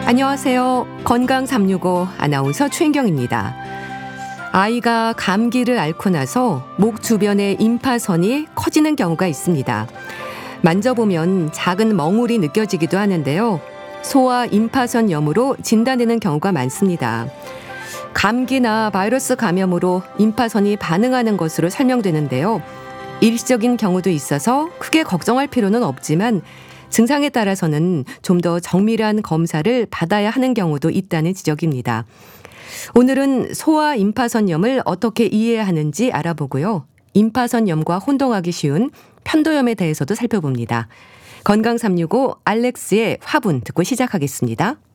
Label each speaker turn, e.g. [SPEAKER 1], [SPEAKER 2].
[SPEAKER 1] 안녕하세요. 건강 365 아나운서 최인경입니다. 아이가 감기를 앓고 나서 목 주변의 임파선이 커지는 경우가 있습니다. 만져보면 작은 멍울이 느껴지기도 하는데요. 소아 임파선염으로 진단되는 경우가 많습니다. 감기나 바이러스 감염으로 임파선이 반응하는 것으로 설명되는데요. 일시적인 경우도 있어서 크게 걱정할 필요는 없지만 증상에 따라서는 좀 더 정밀한 검사를 받아야 하는 경우도 있다는 지적입니다. 오늘은 소아 임파선염을 어떻게 이해해야 하는지 알아보고요. 임파선염과 혼동하기 쉬운 편도염에 대해서도 살펴봅니다. 건강 365 알렉스의 화분 듣고 시작하겠습니다.